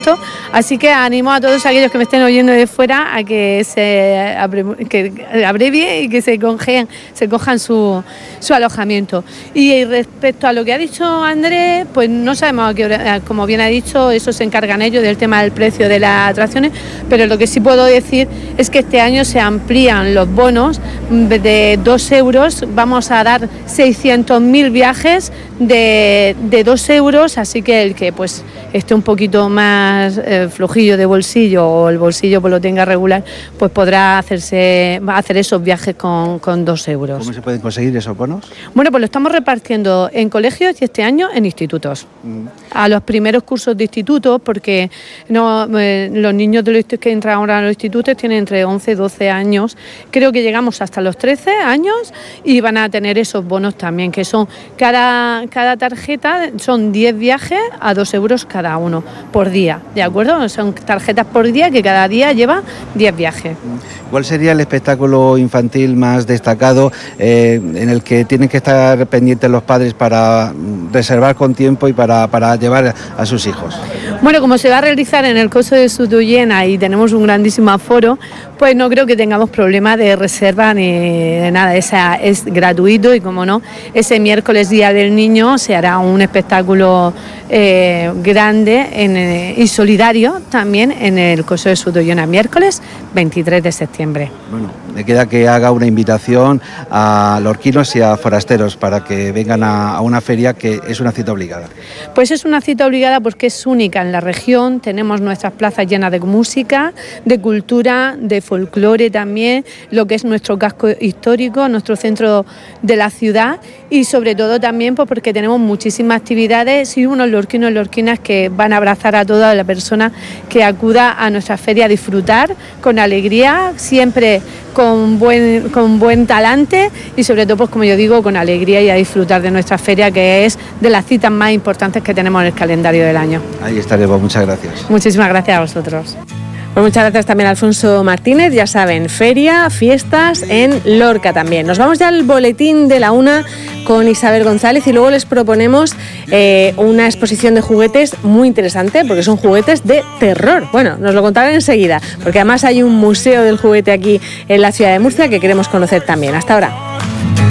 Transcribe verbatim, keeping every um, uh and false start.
Así que animo a todos aquellos que me estén oyendo de fuera a que se abre, que abrevie y que se cogen, se cojan su, su alojamiento. Y respecto a lo que ha dicho Andrés, pues no sabemos a qué hora, como bien ha dicho, eso se encargan ellos del tema del precio de las atracciones, pero lo que sí puedo decir es que este año se amplían los bonos de dos euros, vamos a dar seiscientos mil viajes de, de dos euros, así que el que pues esté un poquito más Eh, flojillo de bolsillo o el bolsillo pues lo tenga regular, pues podrá hacerse hacer esos viajes con, con dos euros. ¿Cómo se pueden conseguir esos bonos? Bueno, pues lo estamos repartiendo en colegios y este año en institutos. Mm. A los primeros cursos de institutos, porque no eh, los niños de los que entran ahora a los institutos tienen entre once y doce años, creo que llegamos hasta los trece años y van a tener esos bonos también, que son cada, cada tarjeta son diez viajes a dos euros cada uno por día. ¿De acuerdo? Son tarjetas por día que cada día lleva diez viajes. ¿Cuál sería el espectáculo infantil más destacado eh, en el que tienen que estar pendientes los padres para reservar con tiempo y para, para llevar a sus hijos? Bueno, como se va a realizar en el Coso de Sutuyena y tenemos un grandísimo aforo, pues no creo que tengamos problema de reserva ni de nada. Esa es gratuito y, como no, ese miércoles Día del Niño se hará un espectáculo eh, grande en, eh, y solidario también en el Coso de Sutuyena, miércoles veintitrés de septiembre. Bueno, me queda que haga una invitación a lorquinos y a forasteros para que vengan a, a una feria que es una cita obligada. Pues es una cita obligada porque es única en la región. Tenemos nuestras plazas llenas de música, de cultura, de folclore también, lo que es nuestro casco histórico, nuestro centro de la ciudad, y sobre todo también pues porque tenemos muchísimas actividades y unos lorquinos y lorquinas que van a abrazar a toda la persona que acuda a nuestra feria a disfrutar con alegría, siempre con buen, con buen talante y sobre todo, pues como yo digo, con alegría y a disfrutar de nuestra feria, que es de las citas más importantes que tenemos en el calendario del año. Ahí estaremos, muchas gracias. Muchísimas gracias a vosotros. Pues muchas gracias también a Alfonso Martínez. Ya saben, feria, fiestas en Lorca también. Nos vamos ya al boletín de la una con Isabel González y luego les proponemos eh, una exposición de juguetes muy interesante, porque son juguetes de terror. Bueno, nos lo contarán enseguida, porque además hay un museo del juguete aquí en la ciudad de Murcia que queremos conocer también. Hasta ahora.